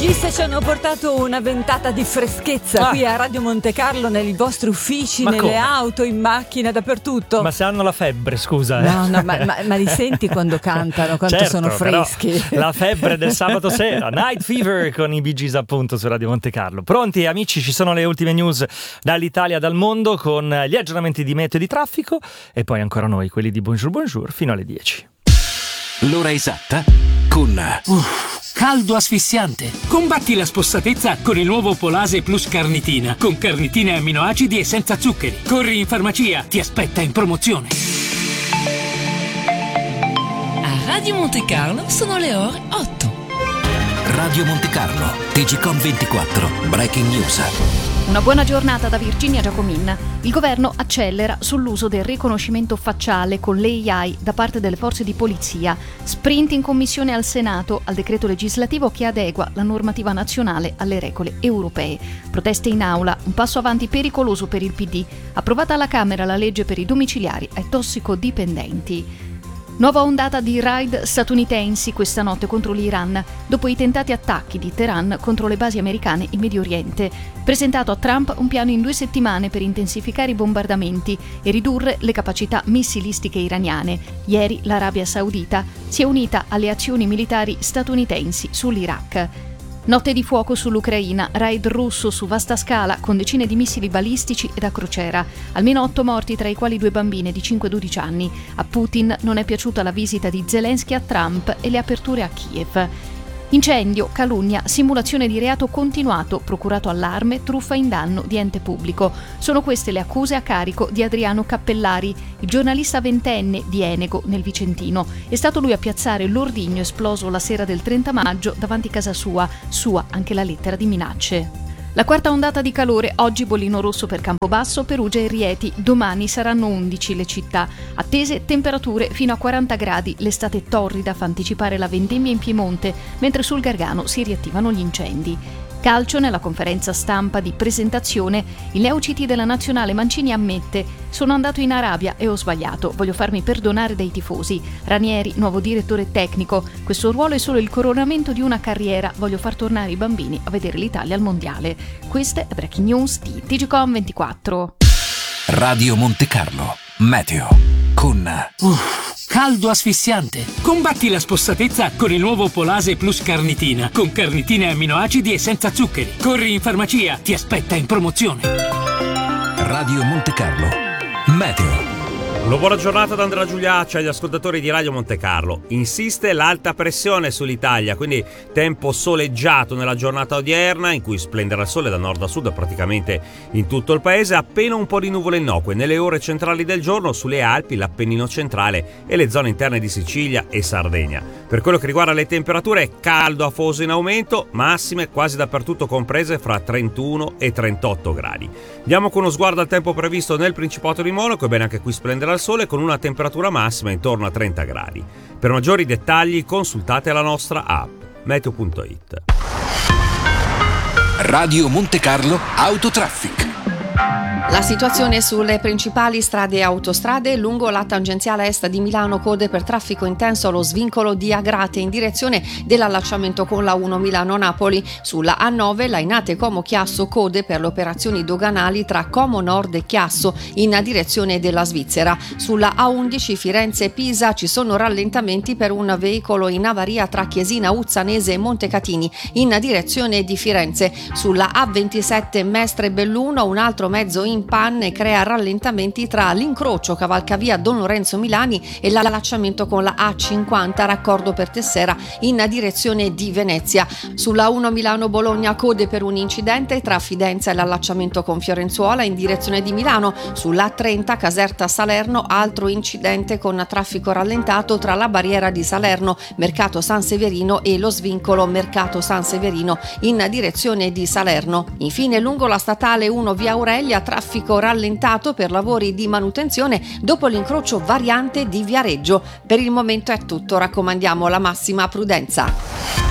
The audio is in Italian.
Gis ci hanno portato una ventata di freschezza qui a Radio Monte Carlo, nei vostri uffici, nelle auto, in macchina, dappertutto. Ma se hanno la febbre, scusa. No, ma li senti quando cantano, quanto certo, sono freschi. La febbre del sabato sera, Night Fever con i Bee Gees appunto su Radio Monte Carlo. Pronti amici, ci sono le ultime news dall'Italia, dal mondo, con gli aggiornamenti di meteo e di traffico e poi ancora noi, quelli di Bonjour fino alle 10. L'ora esatta con caldo asfissiante. Combatti la spossatezza con il nuovo Polase Plus Carnitina, con carnitina e amminoacidi e senza zuccheri. Corri in farmacia, ti aspetta in promozione. A Radio Monte Carlo sono le ore 8. Radio Monte Carlo, TGCOM 24, Breaking News. Una buona giornata da Virginia Giacomin. Il governo accelera sull'uso del riconoscimento facciale con l'AI da parte delle forze di polizia. Sprint in commissione al Senato al decreto legislativo che adegua la normativa nazionale alle regole europee. Proteste in aula, un passo avanti pericoloso per il PD. Approvata alla Camera la legge per i domiciliari ai tossicodipendenti. Nuova ondata di raid statunitensi questa notte contro l'Iran, dopo i tentati attacchi di Teheran contro le basi americane in Medio Oriente. Presentato a Trump un piano in 2 settimane per intensificare i bombardamenti e ridurre le capacità missilistiche iraniane. Ieri l'Arabia Saudita si è unita alle azioni militari statunitensi sull'Iraq. Notte di fuoco sull'Ucraina, raid russo su vasta scala con decine di missili balistici e da crociera. Almeno 8 morti, tra i quali 2 bambine di 5 e 12 anni. A Putin non è piaciuta la visita di Zelensky a Trump e le aperture a Kiev. Incendio, calunnia, simulazione di reato continuato, procurato allarme, truffa in danno di ente pubblico. Sono queste le accuse a carico di Adriano Cappellari, il giornalista ventenne di Enego nel Vicentino. È stato lui a piazzare l'ordigno esploso la sera del 30 maggio davanti casa sua anche la lettera di minacce. La quarta ondata di calore, oggi bollino rosso per Campobasso, Perugia e Rieti, domani saranno 11 le città. Attese temperature fino a 40 gradi, l'estate torrida fa anticipare la vendemmia in Piemonte, mentre sul Gargano si riattivano gli incendi. Calcio, nella conferenza stampa di presentazione, il neo-CT della nazionale Mancini ammette: sono andato in Arabia e ho sbagliato, voglio farmi perdonare dai tifosi. Ranieri, nuovo direttore tecnico: questo ruolo è solo il coronamento di una carriera, voglio far tornare i bambini a vedere l'Italia al mondiale. Queste è Breaking News di TGCOM 24. Radio Monte Carlo, meteo con caldo asfissiante. Combatti la spossatezza con il nuovo Polase Plus Carnitina, con carnitina e amminoacidi e senza zuccheri. Corri in farmacia, ti aspetta in promozione. Radio Monte Carlo, meteo. Buona giornata da Andrea Giuliacci agli ascoltatori di Radio Monte Carlo. Insiste l'alta pressione sull'Italia, quindi tempo soleggiato nella giornata odierna, in cui splenderà il sole da nord a sud praticamente in tutto il paese, appena un po' di nuvole innocue nelle ore centrali del giorno sulle Alpi, l'Appennino centrale e le zone interne di Sicilia e Sardegna. Per quello che riguarda le temperature, caldo afoso in aumento, massime quasi dappertutto comprese fra 31 e 38 gradi. Diamo con uno sguardo al tempo previsto nel Principato di Monaco, ebbene anche qui splenderà il sole con una temperatura massima intorno a 30 gradi. Per maggiori dettagli consultate la nostra app meteo.it. Radio Monte Carlo Autotraffic. La situazione sulle principali strade e autostrade: lungo la tangenziale est di Milano, code per traffico intenso allo svincolo di Agrate in direzione dell'allacciamento con la 1 Milano-Napoli. Sulla A9 Lainate Como-Chiasso, code per le operazioni doganali tra Como Nord e Chiasso in direzione della Svizzera. Sulla A11 Firenze-Pisa ci sono rallentamenti per un veicolo in avaria tra Chiesina Uzzanese e Montecatini in direzione di Firenze. Sulla A27 Mestre-Belluno un altro mezzo in panne crea rallentamenti tra l'incrocio cavalcavia Don Lorenzo Milani e l'allacciamento con la A50 raccordo per Tessera in direzione di Venezia. Sulla 1 Milano-Bologna code per un incidente tra Fidenza e l'allacciamento con Fiorenzuola in direzione di Milano. Sulla A30 Caserta-Salerno altro incidente con traffico rallentato tra la barriera di Salerno, Mercato San Severino e lo svincolo Mercato San Severino in direzione di Salerno. Infine lungo la statale 1 via Aurelia traffico rallentato per lavori di manutenzione dopo l'incrocio variante di Viareggio. Per il momento è tutto, raccomandiamo la massima prudenza.